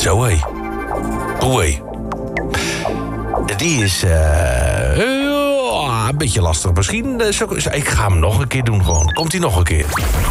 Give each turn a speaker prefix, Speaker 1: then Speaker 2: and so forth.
Speaker 1: Zo hé. Hoe hé. Die is een beetje lastig misschien. Ik ga hem nog een keer doen gewoon. Komt hij nog een keer.